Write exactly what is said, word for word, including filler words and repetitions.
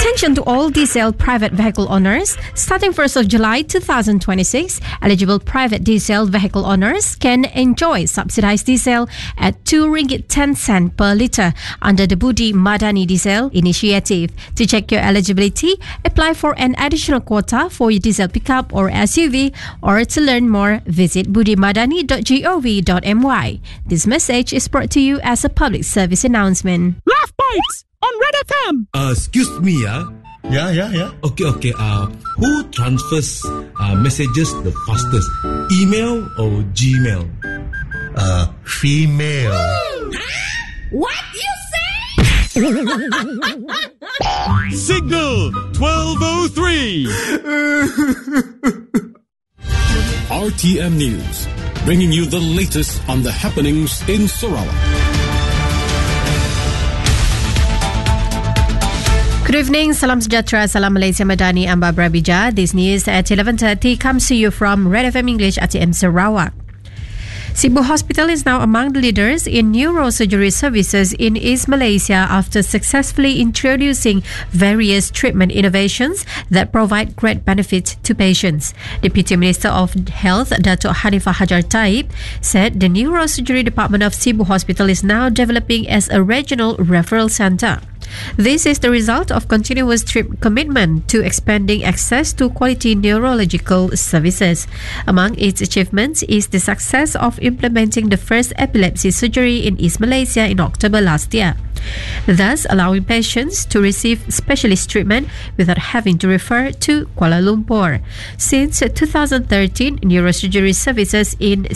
Attention to all diesel private vehicle owners. Starting first of July twenty twenty-six, eligible private diesel vehicle owners can enjoy subsidized diesel at two ringgit ten cents per litre under the Budi Madani Diesel Initiative. To check your eligibility, apply for an additional quota for your diesel pickup or S U V, or to learn more, visit budi madani dot gov dot my. This message is brought to you as a public service announcement. Laugh Bites on Red F M. Uh, excuse me, ah. Yeah, yeah, yeah. Okay, okay. Uh, who transfers uh, messages the fastest? Email or Gmail? Uh, female. What you say? Signal twelve oh three. R T M News, bringing you the latest on the happenings in Sarawak. Good evening, Salam Sejahtera, Salam Malaysia Madani, I'm Barbara Bija. This news at eleven thirty comes to you from Red F M English R T M Sarawak. Sibu Hospital is now among the leaders in neurosurgery services in East Malaysia after successfully introducing various treatment innovations that provide great benefit to patients. Deputy Minister of Health, Datuk Hanifah Hajar Taib, said the neurosurgery department of Sibu Hospital is now developing as a regional referral centre. This is the result of continuous trip commitment to expanding access to quality neurological services. Among its achievements is the success of implementing the first epilepsy surgery in East Malaysia in October last year, thus allowing patients to receive specialist treatment without having to refer to Kuala Lumpur. Since two thousand thirteen, neurosurgery services in